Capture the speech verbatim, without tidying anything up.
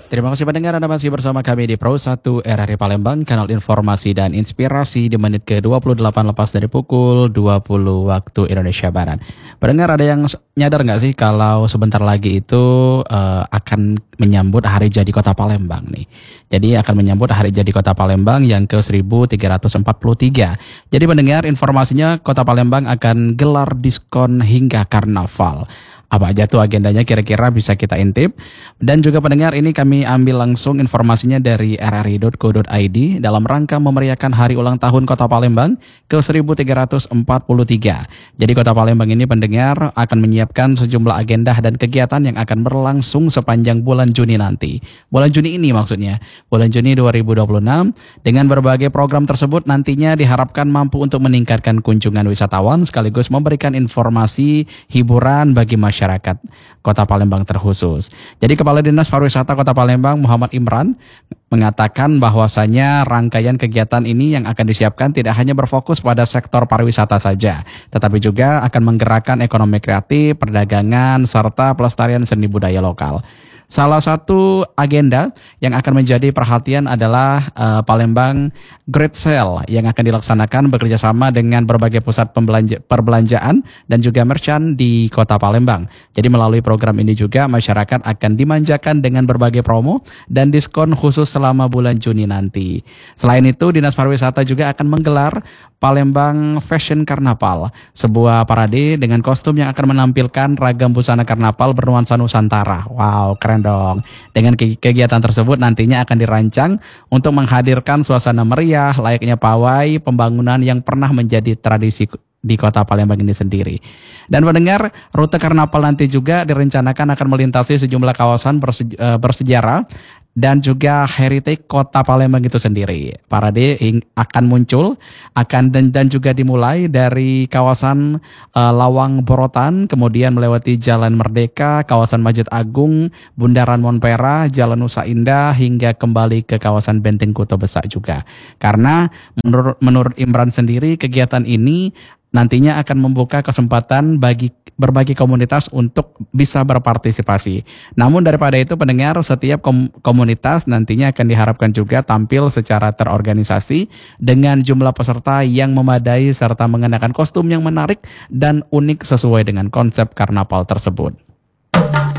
Terima kasih pendengar, Anda masih bersama kami di Pro satu R R I Palembang, kanal informasi dan inspirasi di menit ke dua puluh delapan lepas dari pukul dua puluh waktu Indonesia Barat. Pendengar, ada yang nyadar nggak sih kalau sebentar lagi itu uh, akan menyambut hari jadi Kota Palembang nih. Jadi akan menyambut hari jadi Kota Palembang yang ke seribu tiga ratus empat puluh tiga. Jadi pendengar, informasinya Kota Palembang akan gelar diskon hingga karnaval. Apa aja tuh agendanya kira-kira bisa kita intip. Dan juga pendengar, ini kami ambil langsung informasinya dari r r i dot co dot i d dalam rangka memeriahkan hari ulang tahun Kota Palembang ke seribu tiga ratus empat puluh tiga. Jadi Kota Palembang ini pendengar akan menyiapkan sejumlah agenda dan kegiatan yang akan berlangsung sepanjang bulan Juni nanti. Bulan Juni ini maksudnya, bulan Juni dua ribu dua puluh enam. Dengan berbagai program tersebut nantinya diharapkan mampu untuk meningkatkan kunjungan wisatawan sekaligus memberikan informasi hiburan bagi masyarakat masyarakat Kota Palembang terkhusus. Jadi Kepala Dinas Pariwisata Kota Palembang Muhammad Imran mengatakan bahwasanya rangkaian kegiatan ini yang akan disiapkan tidak hanya berfokus pada sektor pariwisata saja, tetapi juga akan menggerakkan ekonomi kreatif, perdagangan, serta pelestarian seni budaya lokal. Salah satu agenda yang akan menjadi perhatian adalah uh, Palembang Great Sale yang akan dilaksanakan bekerjasama dengan berbagai pusat pembelanja, perbelanjaan dan juga merchant di Kota Palembang. Jadi melalui program ini juga masyarakat akan dimanjakan dengan berbagai promo dan diskon khusus selama bulan Juni nanti. Selain itu, Dinas Pariwisata juga akan menggelar Palembang Fashion Carnaval, sebuah parade dengan kostum yang akan menampilkan ragam busana karnaval bernuansa Nusantara. Wow, keren dong. Dengan kegiatan tersebut nantinya akan dirancang untuk menghadirkan suasana meriah layaknya pawai pembangunan yang pernah menjadi tradisi di Kota Palembang ini sendiri. Dan mendengar, rute karnaval nanti juga direncanakan akan melintasi sejumlah kawasan berse- bersejarah dan juga heritage Kota Palembang itu sendiri. Parade akan muncul akan dan, dan juga dimulai dari kawasan uh, Lawang Borotan, kemudian melewati Jalan Merdeka, kawasan Masjid Agung, Bundaran Monpera, Jalan Nusa Indah hingga kembali ke kawasan Benteng Kota Besak juga. Karena menurut menurut Imran sendiri, kegiatan ini nantinya akan membuka kesempatan bagi berbagai komunitas untuk bisa berpartisipasi. Namun daripada itu pendengar, setiap kom- komunitas nantinya akan diharapkan juga tampil secara terorganisasi dengan jumlah peserta yang memadai serta mengenakan kostum yang menarik dan unik sesuai dengan konsep karnaval tersebut.